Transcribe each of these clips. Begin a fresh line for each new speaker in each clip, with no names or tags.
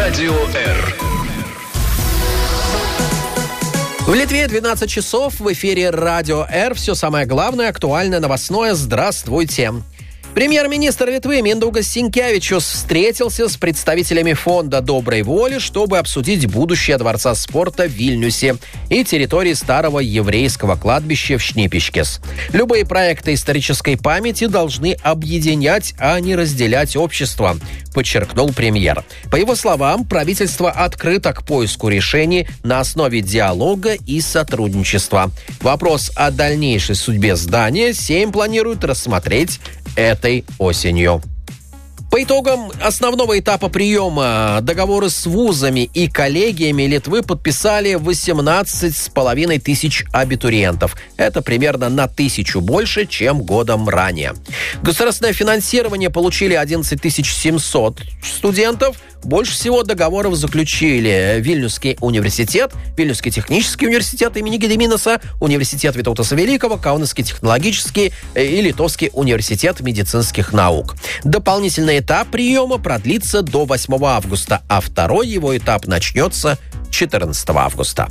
Радио Р.
В Литве 12 часов, в эфире Радио Р. Все самое главное, актуальное, новостное. Здравствуйте. Премьер-министр Литвы Миндаугас Синкевичус встретился с представителями фонда доброй воли, чтобы обсудить будущее Дворца спорта в Вильнюсе и территории старого еврейского кладбища в Шнипишкес. Любые проекты исторической памяти должны объединять, а не разделять общество, подчеркнул премьер. По его словам, правительство открыто к поиску решений на основе диалога и сотрудничества. Вопрос о дальнейшей судьбе здания Сейм планирует рассмотреть этой осенью. По итогам основного этапа приема договоры с вузами и коллегиями Литвы подписали 18,5 тысяч абитуриентов. Это примерно на 1000 больше, чем годом ранее. Государственное финансирование получили 11 700 студентов. Больше всего договоров заключили Вильнюсский университет, Вильнюсский технический университет имени Гедеминаса, университет Витаутаса Великого, Каунасский технологический и Литовский университет медицинских наук. Дополнительный этап приема продлится до 8 августа, а второй его этап начнется 14 августа.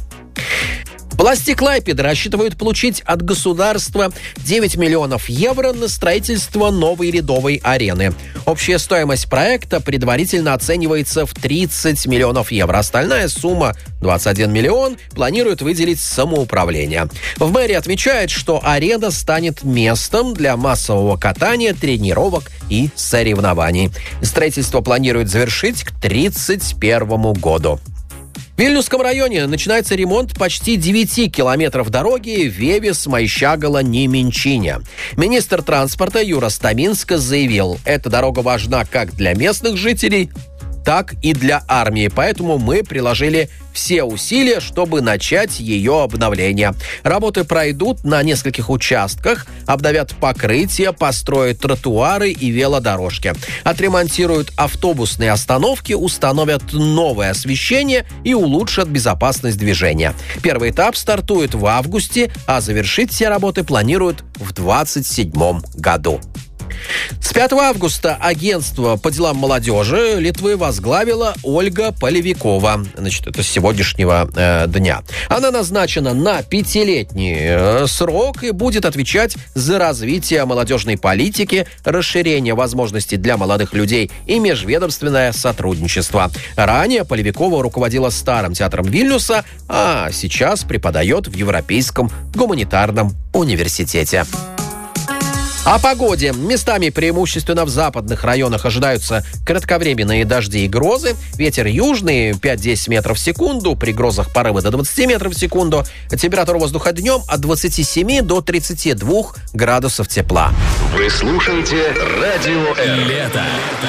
Власти Клайпеды рассчитывают получить от государства 9 миллионов евро на строительство новой ледовой арены. Общая стоимость проекта предварительно оценивается в 30 миллионов евро. Остальная сумма, 21 миллион, планирует выделить самоуправление. В мэрии отмечают, что арена станет местом для массового катания, тренировок и соревнований. Строительство планируют завершить к 2031 году. В Вильнюсском районе начинается ремонт почти 9 километров дороги Вевис-Майщагала-Неменчиня. Министр транспорта Юра Стаминска заявил, эта дорога важна как для местных жителей, так и для армии. Поэтому мы приложили все усилия, чтобы начать ее обновление. Работы пройдут на нескольких участках, обновят покрытие, построят тротуары и велодорожки. Отремонтируют автобусные остановки, установят новое освещение и улучшат безопасность движения. Первый этап стартует в августе, а завершить все работы планируют в 2027 году. С 5 августа агентство по делам молодежи Литвы возглавила Ольга Полевикова. Это с сегодняшнего дня. Она назначена на 5-летний срок и будет отвечать за развитие молодежной политики, расширение возможностей для молодых людей и межведомственное сотрудничество. Ранее Полевикова руководила Старым театром Вильнюса, а сейчас преподает в Европейском гуманитарном университете. О погоде. Местами преимущественно в западных районах ожидаются кратковременные дожди и грозы. Ветер южный 5-10 метров в секунду. При грозах порывы до 20 метров в секунду. Температура воздуха днем от 27 до 32 градусов тепла.
Вы слушаете Радио Р.
Лето.